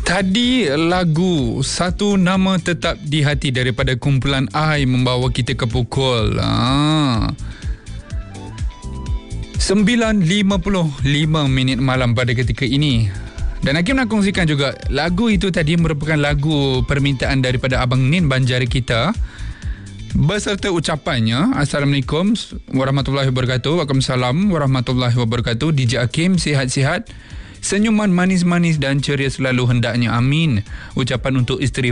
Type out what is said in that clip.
Tadi lagu Satu Nama Tetap di Hati daripada kumpulan I membawa kita ke pukul 9.55 malam pada ketika ini. Dan Hakim nak kongsikan juga, lagu itu tadi merupakan lagu permintaan daripada Abang Nin Banjari kita beserta ucapannya. Assalamualaikum warahmatullahi wabarakatuh. Waalaikumsalam warahmatullahi wabarakatuh. DJ Hakim sihat-sihat, senyuman manis-manis dan ceria selalu hendaknya, amin. Ucapan untuk isteri